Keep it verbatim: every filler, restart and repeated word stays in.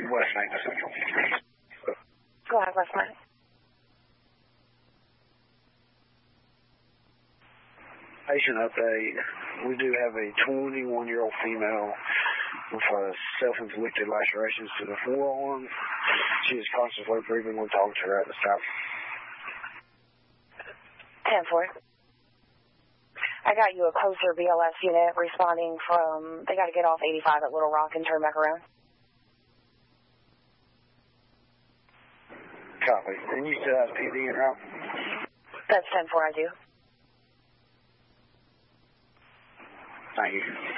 West Main Central. Go ahead, West Main. Patient update. We do have a twenty-one-year-old female with uh, self-inflicted lacerations to the forearm. She is consciously breathing when talking to her at the stop. ten four. I got you a closer B L S unit responding from, they got to get off eighty-five at Little Rock and turn back around. Copy. And you still have P D en route? That's ten four, I do. Thank you.